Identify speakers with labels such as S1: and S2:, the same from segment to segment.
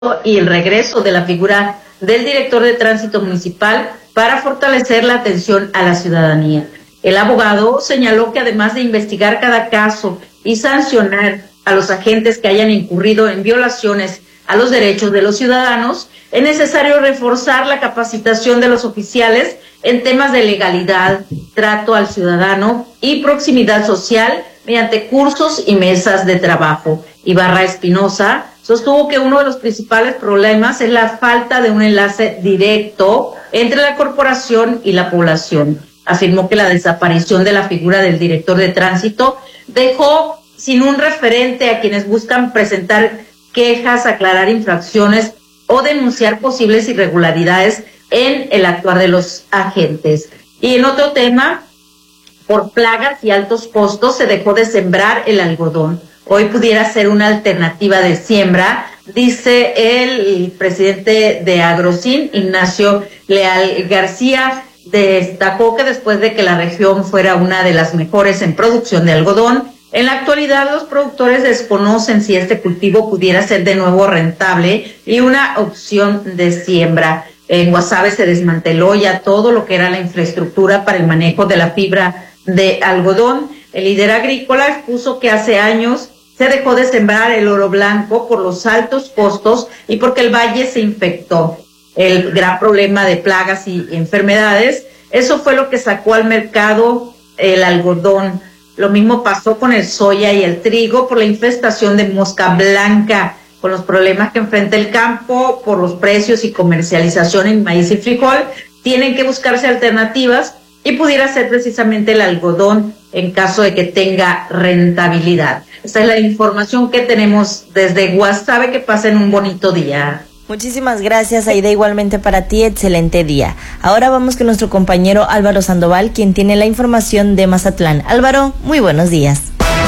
S1: y el regreso de la figura del director de tránsito municipal para fortalecer la atención a la ciudadanía. El abogado señaló que además de investigar cada caso y sancionar a los agentes que hayan incurrido en violaciones a los derechos de los ciudadanos, es necesario reforzar la capacitación de los oficiales en temas de legalidad, trato al ciudadano y proximidad social mediante cursos y mesas de trabajo. Ibarra Espinosa sostuvo que uno de los principales problemas es la falta de un enlace directo entre la corporación y la población. Afirmó que la desaparición de la figura del director de tránsito dejó sin un referente a quienes buscan presentar quejas, aclarar infracciones o denunciar posibles irregularidades en el actuar de los agentes. Y en otro tema, por plagas y altos costos se dejó de sembrar el algodón. Hoy pudiera ser una alternativa de siembra, dice el presidente de Agrocin, Ignacio Leal García. Destacó que después de que la región fuera una de las mejores en producción de algodón, en la actualidad los productores desconocen si este cultivo pudiera ser de nuevo rentable y una opción de siembra. En Guasave se desmanteló ya todo lo que era la infraestructura para el manejo de la fibra de algodón. El líder agrícola expuso que hace años se dejó de sembrar el oro blanco por los altos costos y porque el valle se infectó. El gran problema de plagas y enfermedades, eso fue lo que sacó al mercado el algodón. Lo mismo pasó con el soya y el trigo por la infestación de mosca blanca, con los problemas que enfrenta el campo por los precios y comercialización en maíz y frijol. Tienen que buscarse alternativas y pudiera ser precisamente el algodón en caso de que tenga rentabilidad. Esta es la información que tenemos desde Guasave. Que pasen un bonito día.
S2: Muchísimas gracias, Aida, igualmente para ti, excelente día. Ahora vamos con nuestro compañero Álvaro Sandoval, quien tiene la información de Mazatlán. Álvaro, muy buenos días.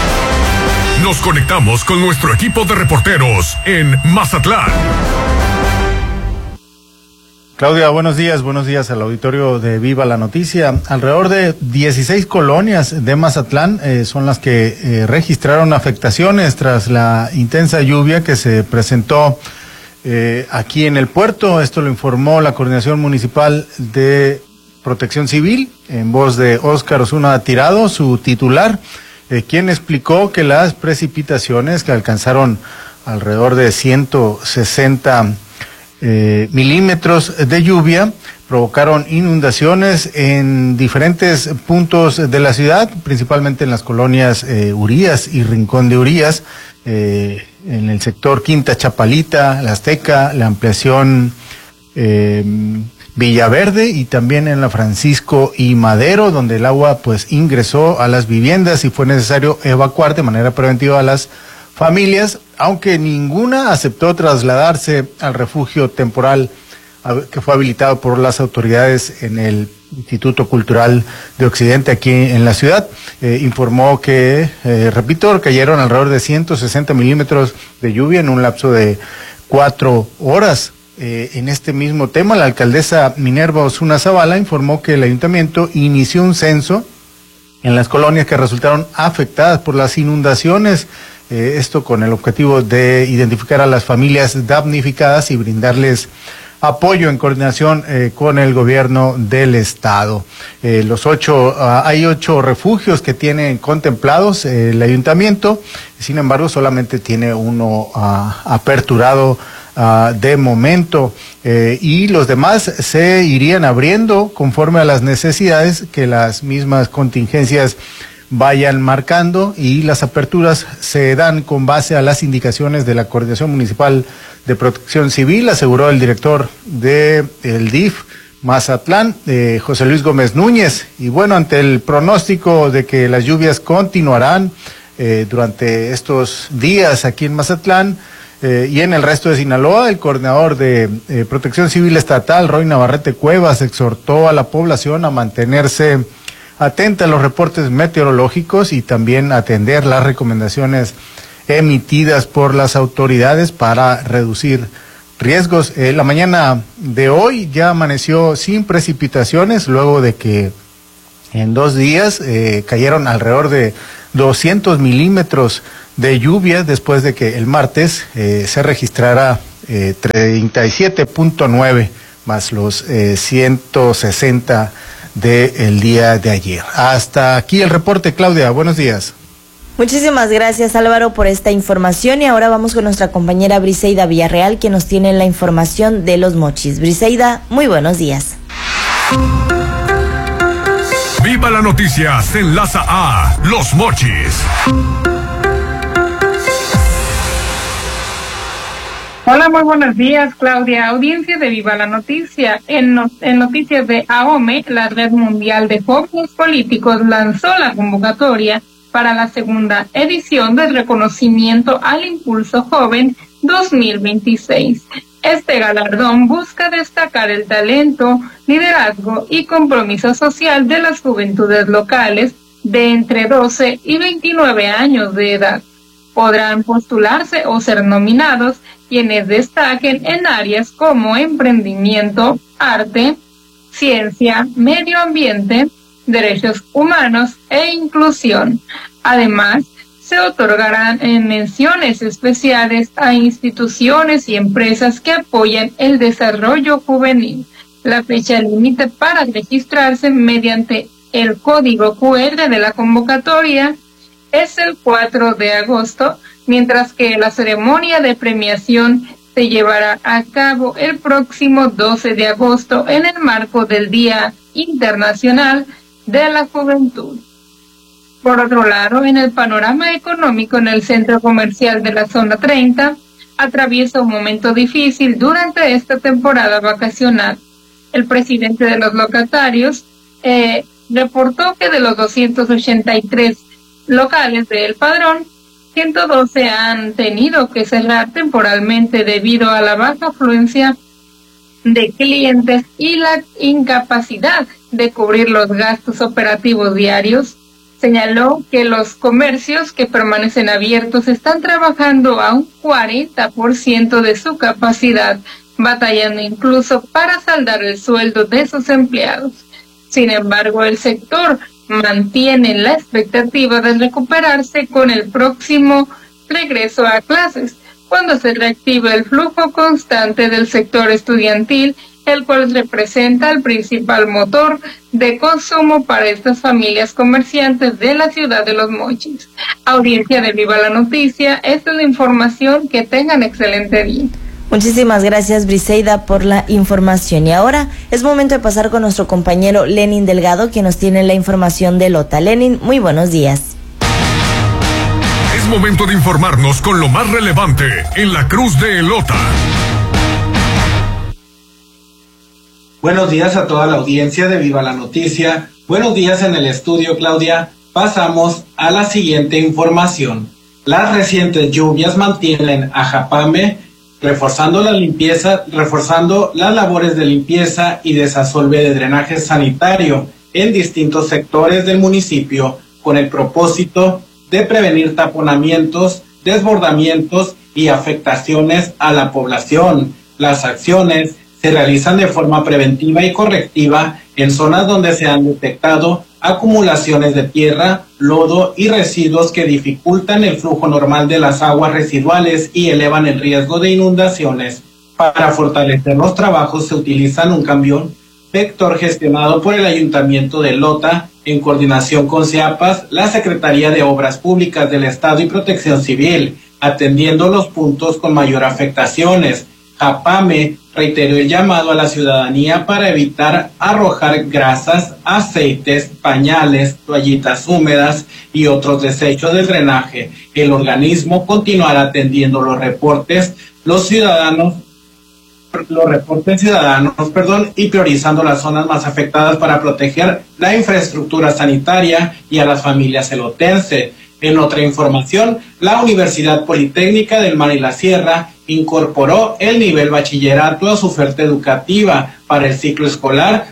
S3: Nos conectamos con nuestro equipo de reporteros en Mazatlán.
S4: Claudia, buenos días al auditorio de Viva la Noticia. Alrededor de 16 colonias de Mazatlán son las que registraron afectaciones tras la intensa lluvia que se presentó aquí en el puerto. Esto lo informó la Coordinación Municipal de Protección Civil en voz de Óscar Osuna Tirado, su titular, quien explicó que las precipitaciones que alcanzaron alrededor de 160 milímetros de lluvia provocaron inundaciones en diferentes puntos de la ciudad, principalmente en las colonias Urías y Rincón de Urías, en el sector Quinta Chapalita, La Azteca, la ampliación Villaverde y también en la Francisco y Madero, donde el agua pues ingresó a las viviendas y fue necesario evacuar de manera preventiva a las familias, aunque ninguna aceptó trasladarse al refugio temporal que fue habilitado por las autoridades en el Instituto Cultural de Occidente aquí en la ciudad. Informó que, repito, cayeron alrededor de 160 milímetros de lluvia en un lapso de 4 horas. En este mismo tema, la alcaldesa Minerva Osuna Zavala informó que el ayuntamiento inició un censo en las colonias que resultaron afectadas por las inundaciones, esto con el objetivo de identificar a las familias damnificadas y brindarles apoyo en coordinación con el gobierno del estado. Hay 8 refugios que tienen contemplados el ayuntamiento, sin embargo solamente tiene uno aperturado de momento, y los demás se irían abriendo conforme a las necesidades que las mismas contingencias vayan marcando, y las aperturas se dan con base a las indicaciones de la Coordinación Municipal de Protección Civil, aseguró el director del DIF Mazatlán, José Luis Gómez Núñez. Y bueno, ante el pronóstico de que las lluvias continuarán durante estos días aquí en Mazatlán y en el resto de Sinaloa, el coordinador de Protección Civil Estatal, Roy Navarrete Cuevas, exhortó a la población a mantenerse atenta a los reportes meteorológicos y también atender las recomendaciones emitidas por las autoridades para reducir riesgos. La mañana de hoy ya amaneció sin precipitaciones, luego de que en 2 días cayeron alrededor de 200 milímetros de lluvias después de que el martes se registrara 37.9 más los 160 del día de ayer. Hasta aquí el reporte, Claudia. Buenos días.
S2: Muchísimas gracias, Álvaro, por esta información, y ahora vamos con nuestra compañera Briseida Villarreal, que nos tiene la información de Los Mochis. Briseida, muy buenos días.
S3: Viva la noticia, se enlaza a Los Mochis.
S5: Hola, muy buenos días, Claudia. Audiencia de Viva la Noticia. En noticias de AOME, la Red Mundial de Jóvenes Políticos lanzó la convocatoria para la segunda edición del Reconocimiento al Impulso Joven 2026. Este galardón busca destacar el talento, liderazgo y compromiso social de las juventudes locales de entre 12 y 29 años de edad. Podrán postularse o ser nominados quienes destaquen en áreas como emprendimiento, arte, ciencia, medio ambiente, derechos humanos e inclusión. Además, se otorgarán menciones especiales a instituciones y empresas que apoyan el desarrollo juvenil. La fecha límite para registrarse mediante el código QR de la convocatoria es el 4 de agosto, mientras que la ceremonia de premiación se llevará a cabo el próximo 12 de agosto en el marco del Día Internacional de la Juventud. Por otro lado, en el panorama económico, en el centro comercial de la zona 30, atraviesa un momento difícil durante esta temporada vacacional. El presidente de los locatarios reportó que de los 283 locales del padrón, 112 han tenido que cerrar temporalmente debido a la baja afluencia de clientes y la incapacidad de cubrir los gastos operativos diarios. Señaló que los comercios que permanecen abiertos están trabajando a un 40% de su capacidad, batallando incluso para saldar el sueldo de sus empleados. Sin embargo, el sector mantiene la expectativa de recuperarse con el próximo regreso a clases, cuando se reactive el flujo constante del sector estudiantil, el cual representa el principal motor de consumo para estas familias comerciantes de la ciudad de Los Mochis. Audiencia de Viva la Noticia, esta es la información, que tengan excelente día.
S2: Muchísimas gracias, Briseida, por la información. Y ahora es momento de pasar con nuestro compañero Lenin Delgado, quien nos tiene la información de Lota. Lenin, muy buenos días.
S3: Es momento de informarnos con lo más relevante en la Cruz de Elota.
S6: Buenos días a toda la audiencia de Viva la Noticia. Buenos días en el estudio, Claudia. Pasamos a la siguiente información. Las recientes lluvias mantienen a Japame reforzando las labores de limpieza y desasolve de drenaje sanitario en distintos sectores del municipio, con el propósito de prevenir taponamientos, desbordamientos y afectaciones a la población. Las acciones se realizan de forma preventiva y correctiva en zonas donde se han detectado acumulaciones de tierra, lodo y residuos que dificultan el flujo normal de las aguas residuales y elevan el riesgo de inundaciones. Para fortalecer los trabajos se utiliza un camión vector gestionado por el Ayuntamiento de Lota en coordinación con CIAPAS, la Secretaría de Obras Públicas del Estado y Protección Civil, atendiendo los puntos con mayor afectaciones. Japame reiteró el llamado a la ciudadanía para evitar arrojar grasas, aceites, pañales, toallitas húmedas y otros desechos del drenaje. El organismo continuará atendiendo los reportes ciudadanos y priorizando las zonas más afectadas para proteger la infraestructura sanitaria y a las familias elotenses. En otra información, la Universidad Politécnica del Mar y la Sierra incorporó el nivel bachillerato a su oferta educativa para el ciclo escolar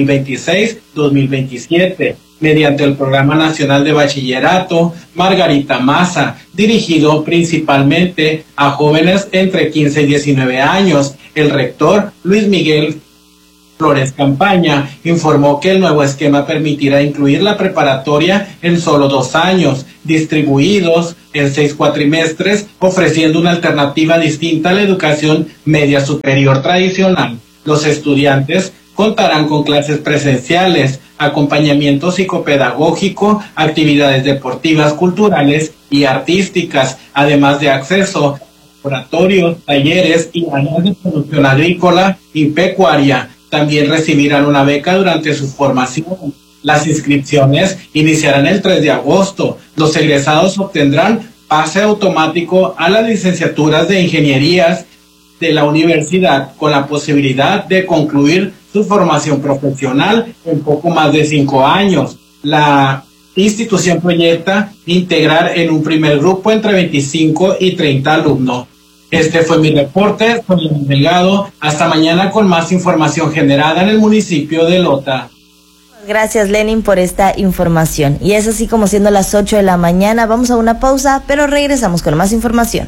S6: 2026-2027, mediante el Programa Nacional de Bachillerato Margarita Maza, dirigido principalmente a jóvenes entre 15 y 19 años. El rector Luis Miguel Flores Campaña informó que el nuevo esquema permitirá incluir la preparatoria en solo 2 años, distribuidos en 6 cuatrimestres, ofreciendo una alternativa distinta a la educación media superior tradicional. Los estudiantes contarán con clases presenciales, acompañamiento psicopedagógico, actividades deportivas, culturales y artísticas, además de acceso a laboratorios, talleres y áreas de producción agrícola y pecuaria. También recibirán una beca durante su formación. Las inscripciones iniciarán el 3 de agosto. Los egresados obtendrán pase automático a las licenciaturas de ingenierías de la universidad, con la posibilidad de concluir su formación profesional en poco más de 5 años. La institución proyecta integrar en un primer grupo entre 25 y 30 alumnos. Este fue mi reporte, soy Lenin Delgado. Hasta mañana con más información generada en el municipio de Lota.
S2: Gracias, Lenin, por esta información. Y es así como siendo las 8 de la mañana. Vamos a una pausa, pero regresamos con más información.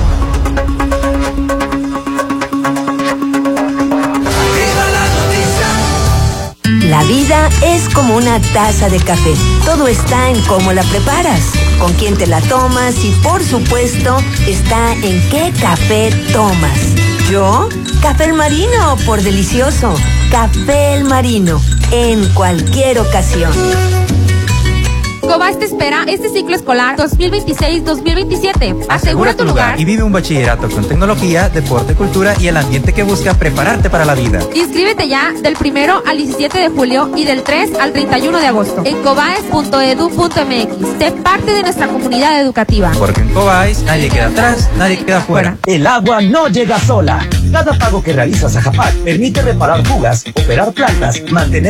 S7: La vida es como una taza de café. Todo está en cómo la preparas, con quién te la tomas y, por supuesto, está en qué café tomas. ¿Yo? Café El Marino, por delicioso. Café El Marino, en cualquier ocasión.
S8: Cobás te espera este ciclo escolar 2026-2027.
S9: Asegura tu lugar y vive un bachillerato con tecnología, deporte, cultura y el ambiente que busca prepararte para la vida.
S8: Inscríbete ya del 1 al 17 de julio y del 3 al 31 de agosto en cobaes.edu.mx. Sé parte de nuestra comunidad educativa.
S9: Porque en Cobaes nadie queda atrás, nadie queda fuera.
S10: El agua no llega sola. Cada pago que realizas a Japac permite reparar fugas, operar plantas, mantener